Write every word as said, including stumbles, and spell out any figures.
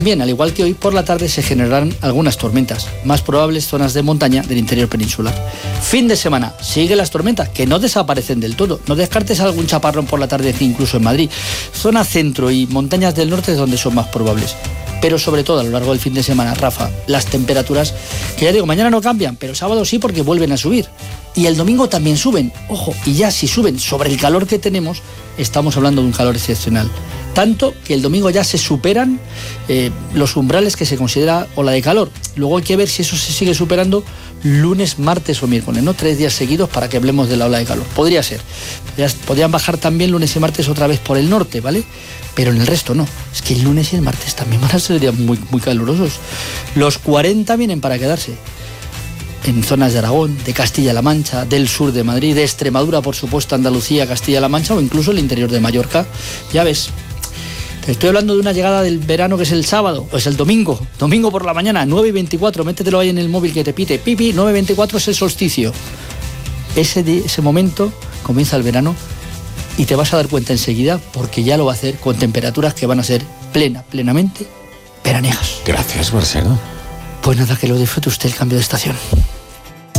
Bien, al igual que hoy, por la tarde se generarán algunas tormentas, más probables zonas de montaña del interior peninsular. Fin de semana, siguen las tormentas, que no desaparecen del todo. No descartes algún chaparrón por la tarde, incluso en Madrid. Zona centro y montañas del norte es donde son más probables. Pero sobre todo a lo largo del fin de semana, Rafa, las temperaturas, que ya digo, mañana no cambian, pero sábado sí porque vuelven a subir. Y el domingo también suben, ojo, y ya si suben sobre el calor que tenemos, estamos hablando de un calor excepcional. Tanto que el domingo ya se superan eh, los umbrales que se considera ola de calor. Luego hay que ver si eso se sigue superando lunes, martes o miércoles, ¿no? Tres días seguidos para que hablemos de la ola de calor. Podría ser. Podrían bajar también lunes y martes otra vez por el norte, ¿vale? Pero en el resto no. Es que el lunes y el martes también van a ser días muy, muy calurosos. Los cuarenta vienen para quedarse. En zonas de Aragón, de Castilla-La Mancha, del sur de Madrid, de Extremadura, por supuesto, Andalucía, Castilla-La Mancha o incluso el interior de Mallorca. Ya ves. Te estoy hablando de una llegada del verano que es el sábado, o es el domingo, domingo por la mañana, nueve y veinticuatro, métetelo ahí en el móvil que te pite, pipi, nueve y veinticuatro es el solsticio. Ese, de, ese momento comienza el verano y te vas a dar cuenta enseguida porque ya lo va a hacer con temperaturas que van a ser plena, plenamente veraniegas. Gracias, Marcelo. Pues nada, que lo disfrute usted el cambio de estación.